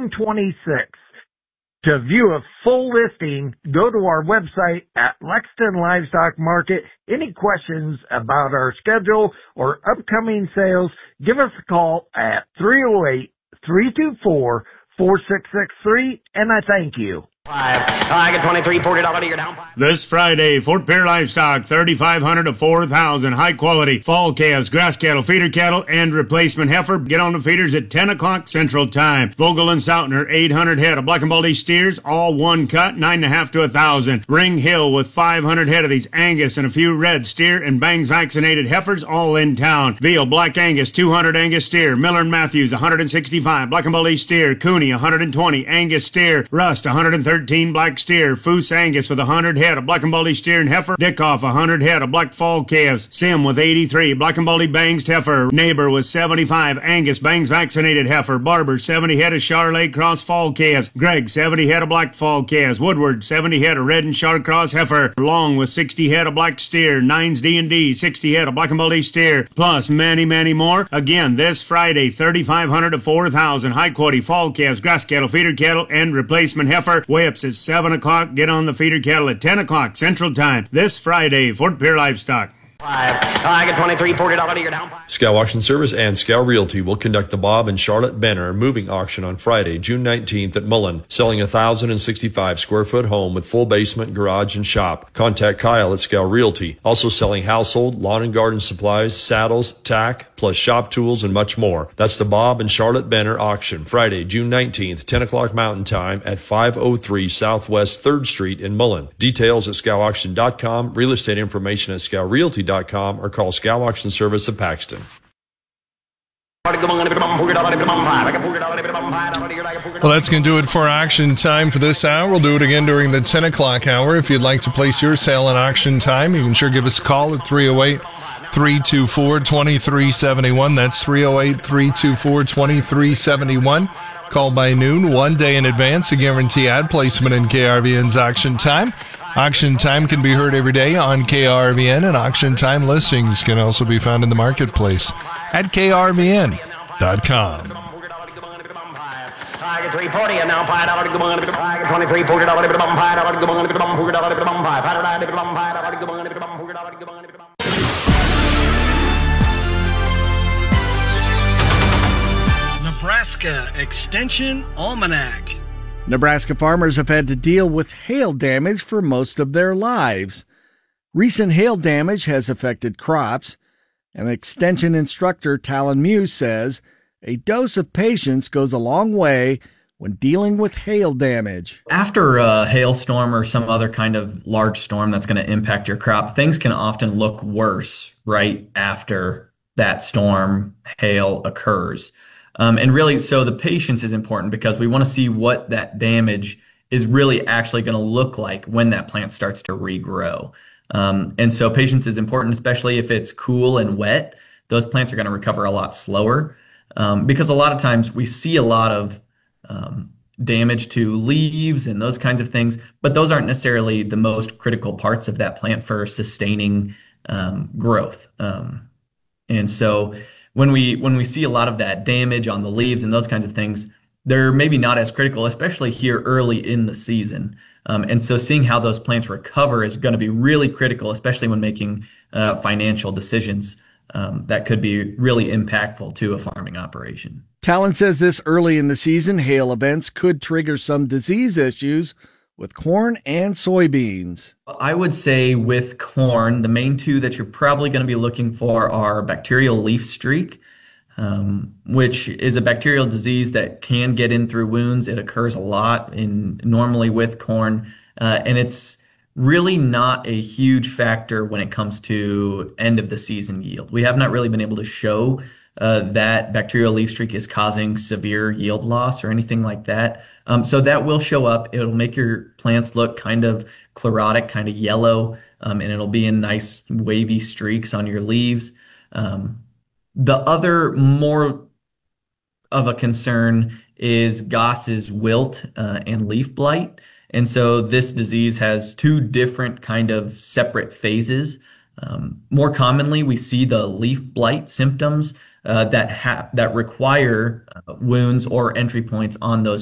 June 26th. To view a full listing, go to our website at Lexington Livestock Market. Any questions about our schedule or upcoming sales, give us a call at 308-324-4663, and I thank you. I get 23, $40 you're down. This Friday, Fort Pierre Livestock, 3,500 to 4,000. High quality fall calves, grass cattle, feeder cattle, and replacement heifer. Get on the feeders at 10 o'clock Central Time. Vogel and Sautner, 800 head of black and baldy steers, all one cut, 9.5 to 1,000. Ring Hill with 500 head of these Angus and a few red steer and Bangs vaccinated heifers, all in town. Veal, Black Angus, 200 Angus steer. Miller and Matthews, 165. Black and baldy steer. Cooney, 120. Angus steer. Rust, 113 black steer. Foose Angus with 100 head of black and baldy steer and heifer. Dickoff, 100 head of black fall calves. Sim with 83. Black and baldy Bangs heifer. Neighbor with 75. Angus Bangs vaccinated heifer. Barber, 70 head of Charolais cross fall calves. Greg, 70 head of black fall calves. Woodward, 70 head of red and Char cross heifer. Long with 60 head of black steer. Nines D&D, 60 head of black and baldy steer. Plus many, many more. Again, this Friday, 3,500 to 4,000. High quality fall calves, grass cattle, feeder cattle, and replacement heifer. Whips at 7 o'clock. Get on the feeder cattle at 10 o'clock Central Time. This Friday, Fort Pierre Livestock. I get 23, $40 you're down. Scow Auction Service and Scow Realty will conduct the Bob and Charlotte Benner moving auction on Friday, June 19th at Mullen, selling a 1,065 square foot home with full basement, garage, and shop. Contact Kyle at Scow Realty. Also selling household, lawn and garden supplies, saddles, tack, plus shop tools, and much more. That's the Bob and Charlotte Benner auction, Friday, June 19th, 10 o'clock Mountain Time at 503 Southwest 3rd Street in Mullen. Details at scowauction.com, real estate information at scowrealty.com, or call Scow Auction Service of Paxton. Well, that's going to do it for auction time for this hour. We'll do it again during the 10 o'clock hour. If you'd like to place your sale in auction time, you can sure give us a call at 308-324-2371. That's 308-324-2371. Call by noon, 1 day in advance to guarantee ad placement in KRVN's auction time. Auction time can be heard every day on KRVN, and auction time listings can also be found in the marketplace at krvn.com. I get 340 and now $5 to go on. I get 23, $40 to go on. $5 to go on. $4 to go on. $5 to go on. $5 to go on. $4 to go on. Nebraska Extension Almanac. Nebraska farmers have had to deal with hail damage for most of their lives. Recent hail damage has affected crops, and Extension instructor Talon Muse says a dose of patience goes a long way when dealing with hail damage. After a hailstorm or some other kind of large storm that's going to impact your crop, things can often look worse right after that storm, hail occurs. And really, so the patience is important because we want to see what that damage is really actually going to look like when that plant starts to regrow. And so patience is important, especially if it's cool and wet. Those plants are going to recover a lot slower because a lot of times we see a lot of damage to leaves and those kinds of things, but those aren't necessarily the most critical parts of that plant for sustaining growth. And so when we see a lot of that damage on the leaves and those kinds of things, they're maybe not as critical, especially here early in the season. And so seeing how those plants recover is going to be really critical, especially when making financial decisions that could be really impactful to a farming operation. Talon says this early in the season, hail events could trigger some disease issues with corn and soybeans. I would say with corn, the main two that you're probably going to be looking for are bacterial leaf streak, which is a bacterial disease that can get in through wounds. It occurs a lot normally with corn, and it's really not a huge factor when it comes to end of the season yield. We have not really been able to show that bacterial leaf streak is causing severe yield loss or anything like that. So that will show up. It'll make your plants look kind of chlorotic, kind of yellow, and it'll be in nice wavy streaks on your leaves. The other more of a concern is Goss's wilt and leaf blight. And so this disease has two different kind of separate phases. More commonly, we see the leaf blight symptoms that require wounds or entry points on those